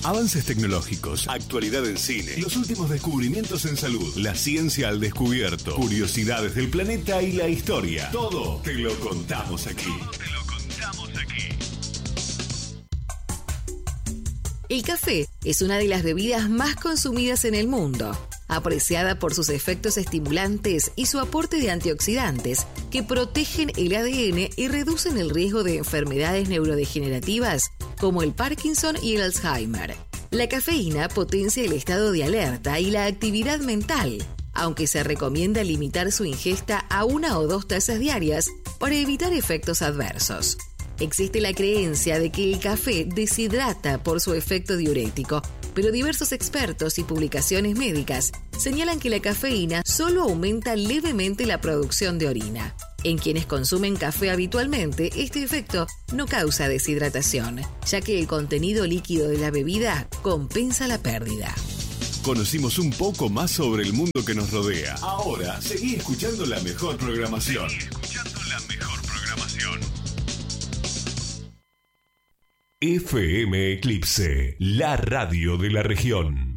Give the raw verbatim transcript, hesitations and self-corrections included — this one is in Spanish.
Avances tecnológicos, actualidad en cine, los últimos descubrimientos en salud, la ciencia al descubierto, curiosidades del planeta y la historia. Todo te lo contamos aquí. Todo te lo contamos aquí. El café es una de las bebidas más consumidas en el mundo, apreciada por sus efectos estimulantes y su aporte de antioxidantes que protegen el A D N y reducen el riesgo de enfermedades neurodegenerativas como el Parkinson y el Alzheimer. La cafeína potencia el estado de alerta y la actividad mental, aunque se recomienda limitar su ingesta a una o dos tazas diarias para evitar efectos adversos. Existe la creencia de que el café deshidrata por su efecto diurético, pero diversos expertos y publicaciones médicas señalan que la cafeína solo aumenta levemente la producción de orina. En quienes consumen café habitualmente, este efecto no causa deshidratación, ya que el contenido líquido de la bebida compensa la pérdida. Conocimos un poco más sobre el mundo que nos rodea. Ahora, seguí escuchando la mejor programación. Seguí escuchando la mejor programación. F M Eclipse, la radio de la región.